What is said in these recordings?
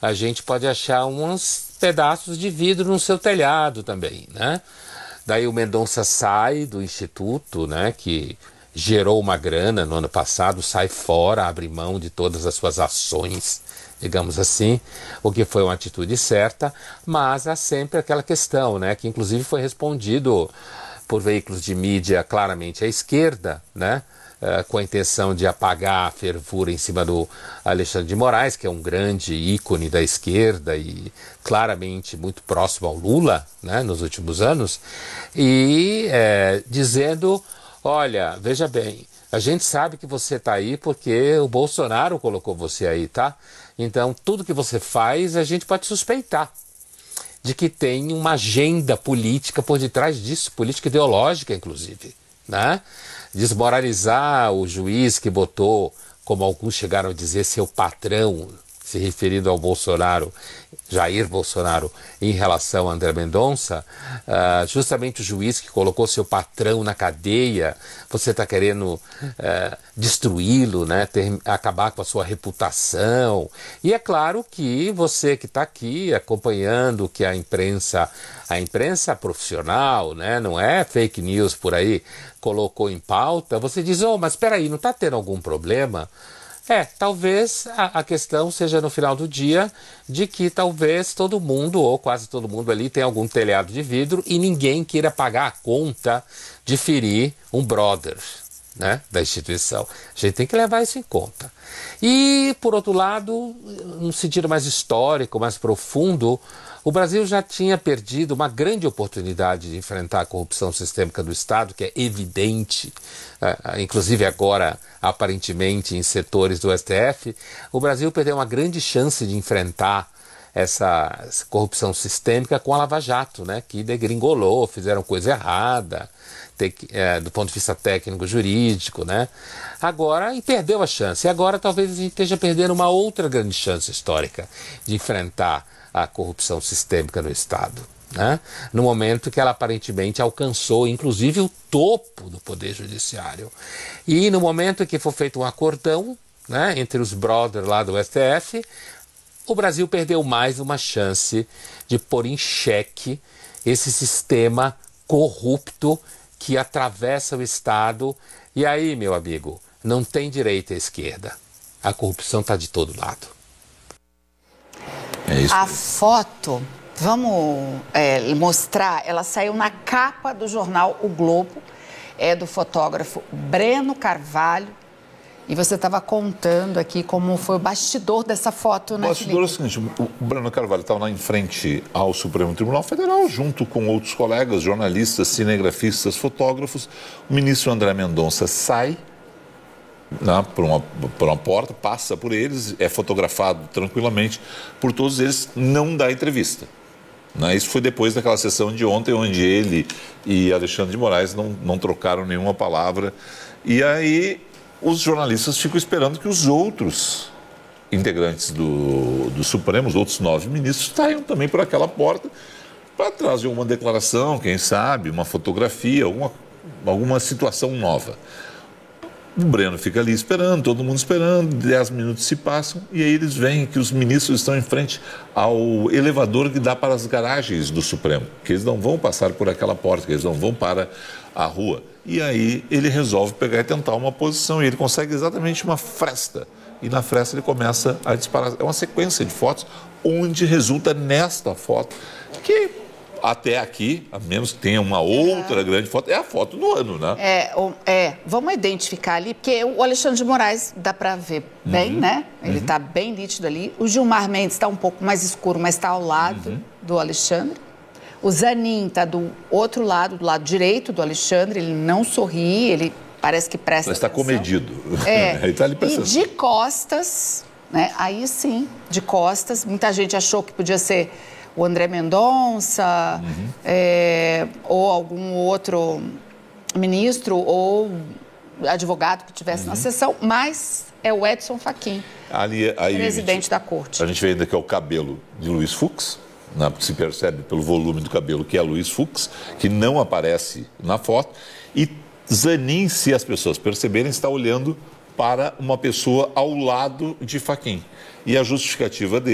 a gente pode achar uns pedaços de vidro no seu telhado também, né? Daí o Mendonça sai do Instituto, né, que gerou uma grana no ano passado, sai fora, abre mão de todas as suas ações, digamos assim, o que foi uma atitude certa, mas há sempre aquela questão, né, que inclusive foi respondido por veículos de mídia claramente à esquerda, né, com a intenção de apagar a fervura em cima do Alexandre de Moraes, que é um grande ícone da esquerda e claramente muito próximo ao Lula, né, nos últimos anos, e dizendo, olha, veja bem, a gente sabe que você está aí porque o Bolsonaro colocou você aí, tá? Então, tudo que você faz, a gente pode suspeitar de que tem uma agenda política por detrás disso, política ideológica, inclusive, né? Desmoralizar o juiz que botou, como alguns chegaram a dizer, seu patrão, se referindo ao Bolsonaro, Jair Bolsonaro, em relação a André Mendonça, justamente o juiz que colocou seu patrão na cadeia, você está querendo destruí-lo, né, acabar com a sua reputação. E é claro que você que está aqui acompanhando que a imprensa profissional, né, não é fake news por aí, colocou em pauta, você diz, mas espera aí, não está tendo algum problema? Talvez a questão seja no final do dia de que talvez todo mundo, ou quase todo mundo ali, tenha algum telhado de vidro e ninguém queira pagar a conta de ferir um brother, né, da instituição. A gente tem que levar isso em conta. E, por outro lado, num sentido mais histórico, mais profundo, o Brasil já tinha perdido uma grande oportunidade de enfrentar a corrupção sistêmica do Estado, que é evidente, inclusive agora, aparentemente, em setores do STF. O Brasil perdeu uma grande chance de enfrentar essa corrupção sistêmica com a Lava Jato, né, que degringolou, fizeram coisa errada, do ponto de vista técnico-jurídico, né? Agora, e perdeu a chance. E agora talvez a gente esteja perdendo uma outra grande chance histórica de enfrentar a corrupção sistêmica no Estado, né? No momento que ela aparentemente alcançou, inclusive, o topo do Poder Judiciário. E no momento que for feito um acordão, né, entre os brothers lá do STF, o Brasil perdeu mais uma chance de pôr em xeque esse sistema corrupto que atravessa o Estado. E aí, meu amigo, não tem direita e esquerda. A corrupção está de todo lado. É isso. A foto, vamos mostrar, ela saiu na capa do jornal O Globo, é do fotógrafo Breno Carvalho. E você estava contando aqui como foi o bastidor dessa foto, né, Felipe? O bastidor é o seguinte, o Breno Carvalho estava lá em frente ao Supremo Tribunal Federal, junto com outros colegas, jornalistas, cinegrafistas, fotógrafos. O ministro André Mendonça sai, né, por uma porta, passa por eles, é fotografado tranquilamente por todos eles, não dá entrevista. Né? Isso foi depois daquela sessão de ontem, onde ele e Alexandre de Moraes não trocaram nenhuma palavra. E aí os jornalistas ficam esperando que os outros integrantes do Supremo, os outros 9 ministros, saiam também por aquela porta para trazer uma declaração, quem sabe, uma fotografia, alguma situação nova. O Breno fica ali esperando, todo mundo esperando, 10 minutos se passam e aí eles veem que os ministros estão em frente ao elevador que dá para as garagens do Supremo, que eles não vão passar por aquela porta, que eles não vão para a rua. E aí ele resolve pegar e tentar uma posição e ele consegue exatamente uma fresta. E na fresta ele começa a disparar. É uma sequência de fotos onde resulta nesta foto que até aqui, a menos que tenha uma outra grande foto, é a foto do ano, né? Vamos identificar ali, porque o Alexandre de Moraes dá para ver bem, né? Ele está bem nítido ali. O Gilmar Mendes está um pouco mais escuro, mas está ao lado do Alexandre. O Zanin está do outro lado, do lado direito do Alexandre, ele não sorri, ele parece que presta atenção. Ele está comedido. Ele está ali prestando. E de costas, né? Aí sim, de costas, muita gente achou que podia ser o André Mendonça, ou algum outro ministro ou advogado que estivesse na sessão, mas é o Edson Fachin, presidente da corte. A gente vê ainda que é o cabelo de Luiz Fux, né, porque se percebe pelo volume do cabelo que é Luiz Fux, que não aparece na foto, e Zanin, se as pessoas perceberem, está olhando para uma pessoa ao lado de Fachin. E a justificativa deles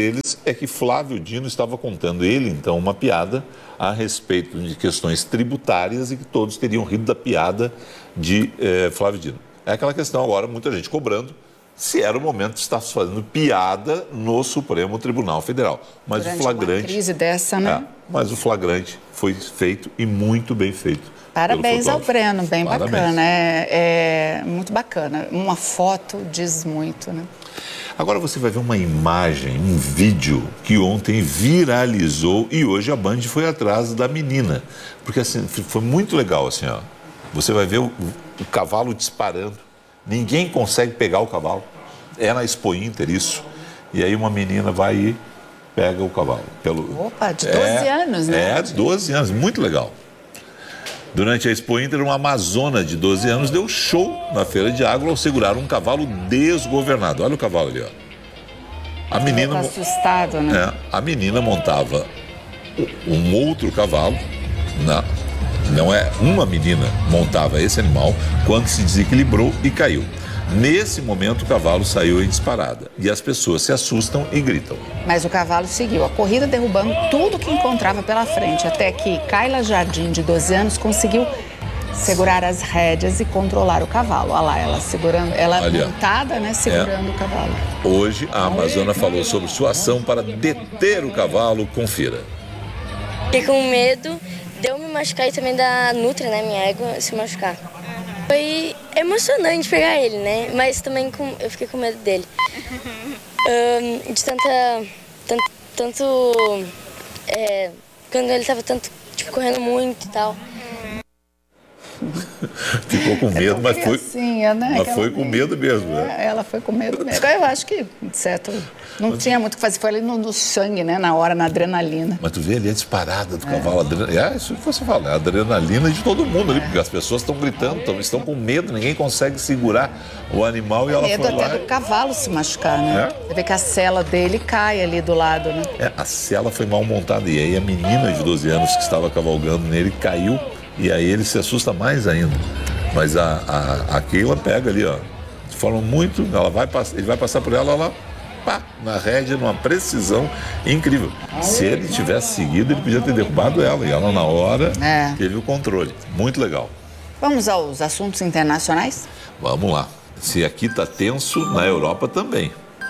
é que Flávio Dino estava contando, ele então, uma piada a respeito de questões tributárias e que todos teriam rido da piada de Flávio Dino. É aquela questão agora, muita gente cobrando se era o momento de estar fazendo piada no Supremo Tribunal Federal. Mas Durante o flagrante... uma crise dessa, né? Mas o flagrante foi feito e muito bem feito. Parabéns ao Breno, bem Parabéns. bacana. É muito bacana. Uma foto diz muito, né? Agora você vai ver uma imagem, um vídeo que ontem viralizou e hoje a Band foi atrás da menina. Porque assim, foi muito legal assim, ó. Você vai ver o cavalo disparando. Ninguém consegue pegar o cavalo. É na Expo Inter isso. E aí uma menina vai e pega o cavalo. Opa, de 12 anos, né? 12 anos, muito legal. Durante a Expo Inter, uma amazona de 12 anos deu show na feira de Água ao segurar um cavalo desgovernado. Olha o cavalo ali, ó. A menina... Tá assustado, né? A menina montava um outro cavalo, não é uma menina montava esse animal, quando se desequilibrou e caiu. Nesse momento, o cavalo saiu em disparada e as pessoas se assustam e gritam. Mas o cavalo seguiu a corrida, derrubando tudo que encontrava pela frente, até que Kayla Jardim, de 12 anos, conseguiu segurar as rédeas e controlar o cavalo. Olha lá, ela segurando, ela montada, né, segurando o cavalo. Hoje, a amazona falou sobre sua ação para deter o cavalo. Confira. Fiquei com medo de eu me machucar e também da Nutria, né, minha égua, se machucar. Foi emocionante pegar ele, né? Mas também eu fiquei com medo dele. De quando ele tava correndo muito e tal. Ficou com medo, mas foi, né? mas foi com medo mesmo, né? Ela foi com medo mesmo. Eu acho que, certo, não tinha muito o que fazer. Foi ali no sangue, né? Na hora, na adrenalina. Mas tu vê ali a disparada do cavalo. Isso que você fala, é a adrenalina de todo mundo ali, porque as pessoas estão gritando, estão com medo, ninguém consegue segurar o animal e ela foi lá. Medo até do cavalo se machucar, né? Você vê que a sela dele cai ali do lado, né? A sela foi mal montada e aí a menina de 12 anos que estava cavalgando nele caiu. E aí ele se assusta mais ainda. Mas a Keila pega ali, ó. De forma muito... ele vai passar por ela, pá, na rédea, numa precisão incrível. Se ele tivesse seguido, ele podia ter derrubado ela. E ela, na hora, teve o controle. Muito legal. Vamos aos assuntos internacionais? Vamos lá. Se aqui tá tenso, na Europa também.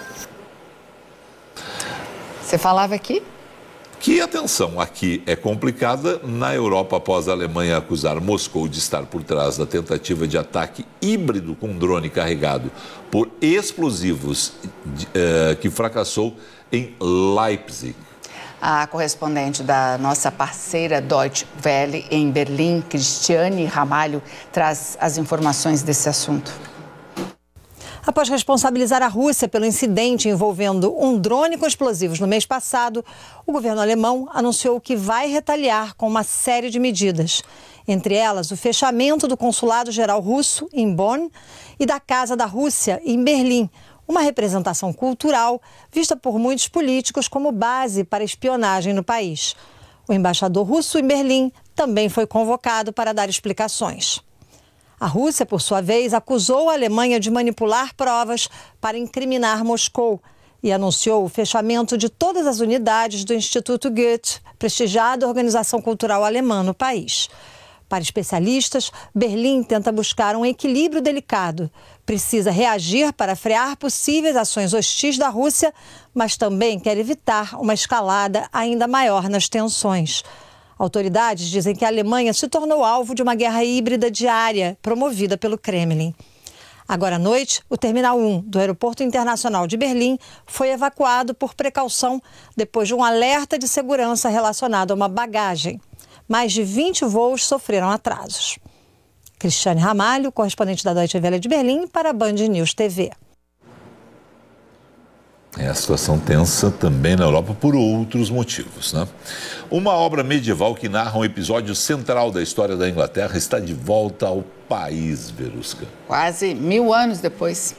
Você falava aqui? Que a tensão aqui é complicada. Na Europa, após a Alemanha acusar Moscou de estar por trás da tentativa de ataque híbrido com drone carregado por explosivos que fracassou em Leipzig. A correspondente da nossa parceira Deutsche Welle em Berlim, Cristiane Ramalho, traz as informações desse assunto. Após responsabilizar a Rússia pelo incidente envolvendo um drone com explosivos no mês passado, o governo alemão anunciou que vai retaliar com uma série de medidas. Entre elas, o fechamento do consulado-geral russo em Bonn e da Casa da Rússia em Berlim, uma representação cultural vista por muitos políticos como base para espionagem no país. O embaixador russo em Berlim também foi convocado para dar explicações. A Rússia, por sua vez, acusou a Alemanha de manipular provas para incriminar Moscou e anunciou o fechamento de todas as unidades do Instituto Goethe, prestigiada organização cultural alemã no país. Para especialistas, Berlim tenta buscar um equilíbrio delicado. Precisa reagir para frear possíveis ações hostis da Rússia, mas também quer evitar uma escalada ainda maior nas tensões. Autoridades dizem que a Alemanha se tornou alvo de uma guerra híbrida diária promovida pelo Kremlin. Agora à noite, o Terminal 1 do Aeroporto Internacional de Berlim foi evacuado por precaução depois de um alerta de segurança relacionado a uma bagagem. Mais de 20 voos sofreram atrasos. Cristiane Ramalho, correspondente da Deutsche Welle de Berlim, para a Band News TV. É a situação tensa também na Europa por outros motivos, né? Uma obra medieval que narra um episódio central da história da Inglaterra está de volta ao país, Verusca. Quase 1000 anos depois.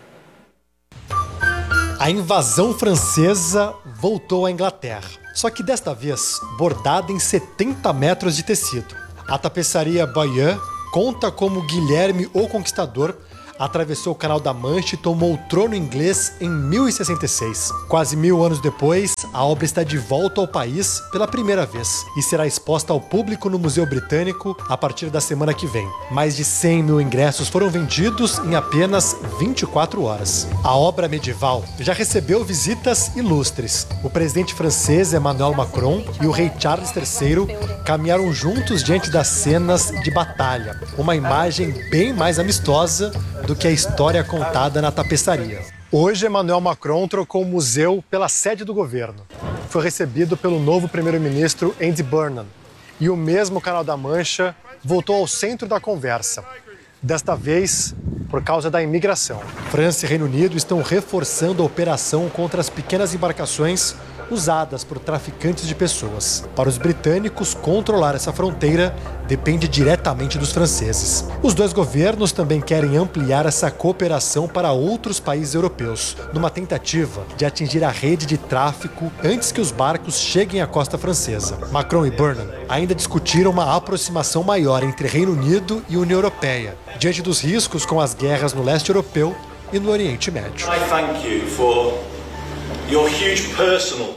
A invasão francesa voltou à Inglaterra, só que desta vez bordada em 70 metros de tecido. A tapeçaria Bayeux conta como Guilherme o Conquistador atravessou o Canal da Mancha e tomou o trono inglês em 1066. Quase 1000 anos depois, a obra está de volta ao país pela primeira vez e será exposta ao público no Museu Britânico a partir da semana que vem. Mais de 100 mil ingressos foram vendidos em apenas 24 horas. A obra medieval já recebeu visitas ilustres. O presidente francês Emmanuel Macron e o rei Charles III caminharam juntos diante das cenas de batalha. Uma imagem bem mais amistosa do que a história contada na tapeçaria. Hoje, Emmanuel Macron trocou o museu pela sede do governo. Foi recebido pelo novo primeiro-ministro Andy Burnham. E o mesmo Canal da Mancha voltou ao centro da conversa. Desta vez, por causa da imigração. França e Reino Unido estão reforçando a operação contra as pequenas embarcações usadas por traficantes de pessoas. Para os britânicos, controlar essa fronteira depende diretamente dos franceses. Os dois governos também querem ampliar essa cooperação para outros países europeus, numa tentativa de atingir a rede de tráfico antes que os barcos cheguem à costa francesa. Macron e Burnham ainda discutiram uma aproximação maior entre Reino Unido e União Europeia, diante dos riscos com as guerras no leste europeu e no Oriente Médio. I thank you for your huge personal.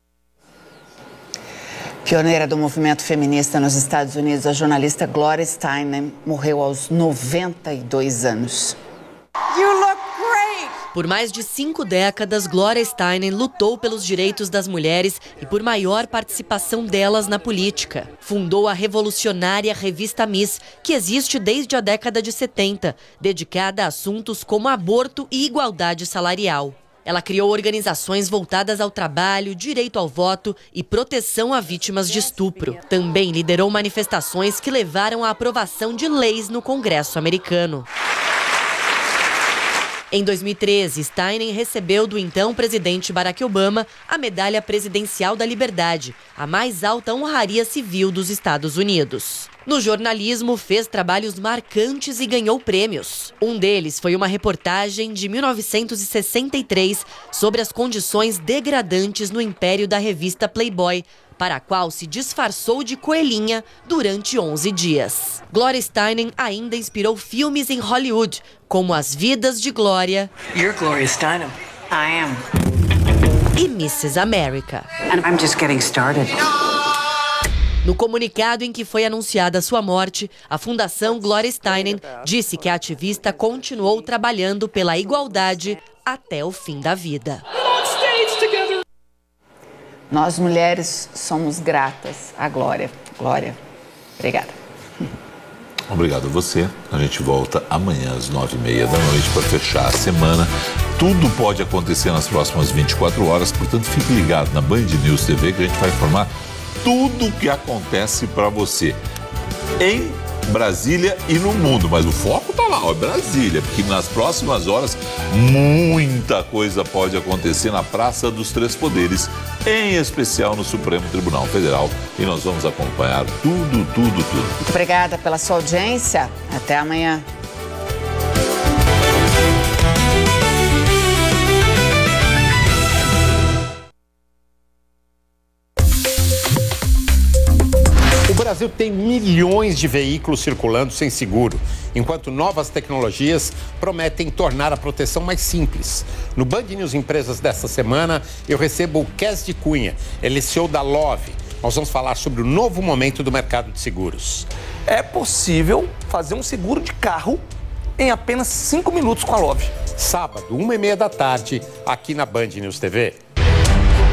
Pioneira do movimento feminista nos Estados Unidos, a jornalista Gloria Steinem morreu aos 92 anos. You look great! Por mais de 5 décadas, Gloria Steinem lutou pelos direitos das mulheres e por maior participação delas na política. Fundou a revolucionária revista Miss, que existe desde a década de 70, dedicada a assuntos como aborto e igualdade salarial. Ela criou organizações voltadas ao trabalho, direito ao voto e proteção a vítimas de estupro. Também liderou manifestações que levaram à aprovação de leis no Congresso americano. Em 2013, Steinem recebeu do então presidente Barack Obama a Medalha Presidencial da Liberdade, a mais alta honraria civil dos Estados Unidos. No jornalismo, fez trabalhos marcantes e ganhou prêmios. Um deles foi uma reportagem de 1963 sobre as condições degradantes no império da revista Playboy, para a qual se disfarçou de coelhinha durante 11 dias. Gloria Steinem ainda inspirou filmes em Hollywood, como As Vidas de Gloria. You're Gloria Steinem. I am. E Mrs. America. And I'm just getting started. No comunicado em que foi anunciada sua morte, a Fundação Gloria Steinem disse que a ativista continuou trabalhando pela igualdade até o fim da vida. Nós, mulheres, somos gratas à Glória. Glória, obrigada. Obrigado a você. A gente volta amanhã às 9h30 da noite para fechar a semana. Tudo pode acontecer nas próximas 24 horas, portanto fique ligado na Band News TV que a gente vai informar tudo o que acontece para você em Brasília e no mundo, mas o foco tá lá, ó, Brasília, porque nas próximas horas muita coisa pode acontecer na Praça dos Três Poderes, em especial no Supremo Tribunal Federal, e nós vamos acompanhar tudo. Muito obrigada pela sua audiência. Até amanhã. O Brasil tem milhões de veículos circulando sem seguro, enquanto novas tecnologias prometem tornar a proteção mais simples. No Band News Empresas desta semana, eu recebo o Kes de Cunha, ele é CEO da Love. Nós vamos falar sobre o novo momento do mercado de seguros. É possível fazer um seguro de carro em apenas 5 minutos com a Love. Sábado, 1h30 da tarde, aqui na Band News TV.